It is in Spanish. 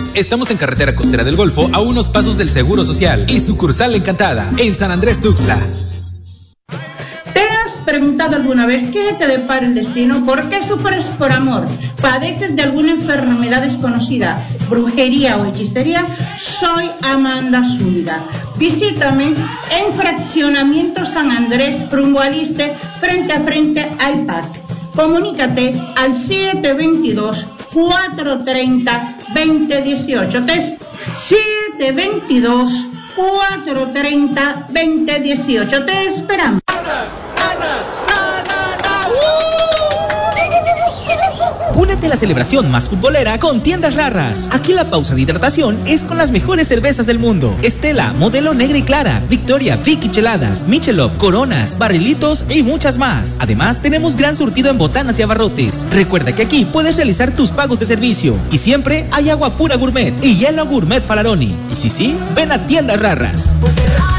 Estamos en carretera costera del Golfo, a unos pasos del Seguro Social y sucursal Encantada, en San Andrés Tuxtla. ¿Te has preguntado alguna vez qué te depara el destino? ¿Por qué sufres por amor? ¿Padeces de alguna enfermedad desconocida, brujería o hechicería? Soy Amanda Zúñiga. Visítame en Fraccionamiento San Andrés, rumbo al Iste, frente a frente al PAC. Comunícate al 722-430-2018. 722-430-2018. Te esperamos. Únete a la celebración más futbolera con Tiendas Rarras. Aquí la pausa de hidratación es con las mejores cervezas del mundo. Estela, Modelo Negra y Clara, Victoria, Vicky Cheladas, Michelob, Coronas, Barrilitos y muchas más. Además, tenemos gran surtido en botanas y abarrotes. Recuerda que aquí puedes realizar tus pagos de servicio. Y siempre hay agua pura gourmet y hielo gourmet Falaroni. Y sí, ven a Tiendas Rarras.